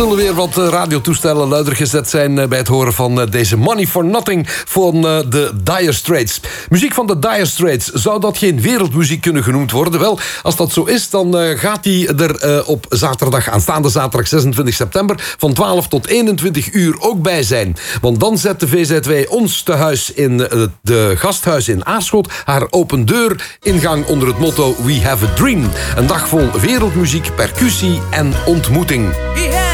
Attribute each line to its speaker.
Speaker 1: Er zullen weer wat radiotoestellen luider gezet zijn bij het horen van deze Money for Nothing van de Dire Straits. Muziek van de Dire Straits, zou dat geen wereldmuziek kunnen genoemd worden? Wel, als dat zo is, dan gaat die er op zaterdag, aanstaande zaterdag 26 september, van 12 tot 21 uur ook bij zijn. Want dan zet de VZW ons tehuis in de gasthuis in Aarschot haar open deur ingang onder het motto We Have a Dream. Een dag vol wereldmuziek, percussie en ontmoeting.